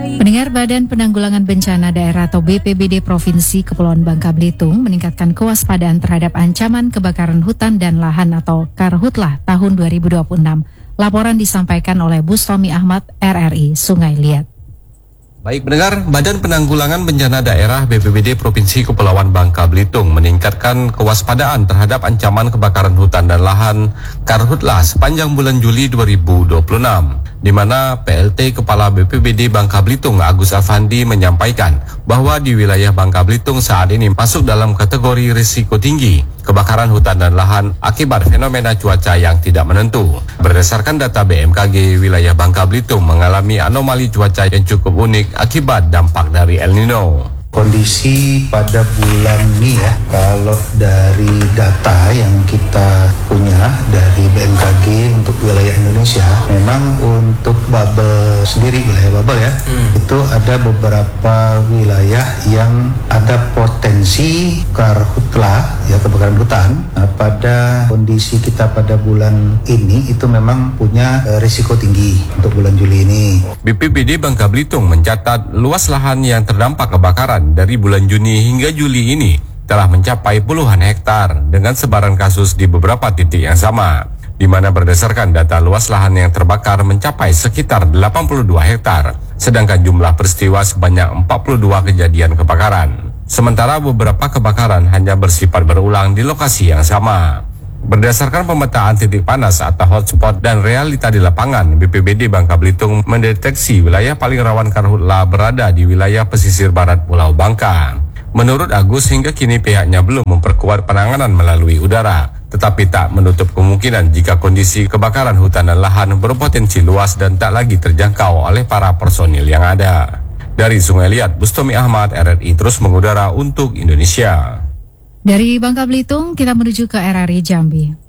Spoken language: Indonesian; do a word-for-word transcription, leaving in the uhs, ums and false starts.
Pendengar, Badan Penanggulangan Bencana Daerah atau B P B D Provinsi Kepulauan Bangka Belitung meningkatkan kewaspadaan terhadap ancaman kebakaran hutan dan lahan atau Karhutlah tahun dua ribu dua puluh enam. Laporan disampaikan oleh Bustomi Ahmad, R R I Sungai Liat. Baik pendengar, Badan Penanggulangan Bencana Daerah B P B D Provinsi Kepulauan Bangka Belitung meningkatkan kewaspadaan terhadap ancaman kebakaran hutan dan lahan Karhutlah sepanjang bulan Juli dua ribu dua puluh enam, di mana P L T Kepala B P B D Bangka Belitung Agus Afandi menyampaikan bahwa di wilayah Bangka Belitung saat ini masuk dalam kategori risiko tinggi kebakaran hutan dan lahan akibat fenomena cuaca yang tidak menentu. Berdasarkan data B M K G, wilayah Bangka Belitung mengalami anomali cuaca yang cukup unik akibat dampak dari El Nino. Kondisi pada bulan ini ya, kalau dari data yang kita punya dari B M K G untuk wilayah Indonesia, memang untuk bubble sendiri, wilayah bubble ya, hmm. itu ada beberapa wilayah yang ada potensi karhutlah ya, kebakaran hutan. Nah, pada kondisi kita pada bulan ini itu memang punya uh, risiko tinggi untuk bulan Juli ini. B P B D Bangka Belitung mencatat luas lahan yang terdampak kebakaran dari bulan Juni hingga Juli ini telah mencapai puluhan hektar dengan sebaran kasus di beberapa titik yang sama, di mana berdasarkan data luas lahan yang terbakar mencapai sekitar delapan puluh dua hektar, sedangkan jumlah peristiwa sebanyak empat puluh dua kejadian kebakaran. Sementara beberapa kebakaran hanya bersifat berulang di lokasi yang sama. Berdasarkan pemetaan titik panas atau hotspot dan realita di lapangan, B P B D Bangka Belitung mendeteksi wilayah paling rawan karhutlah berada di wilayah pesisir barat Pulau Bangka. Menurut Agus, hingga kini pihaknya belum memperkuat penanganan melalui udara, tetapi tak menutup kemungkinan jika kondisi kebakaran hutan dan lahan berpotensi luas dan tak lagi terjangkau oleh para personil yang ada. Dari Sungai Liat, Bustomi Ahmad, R R I terus mengudara untuk Indonesia. Dari Bangka Belitung, kita menuju ke R R I Jambi.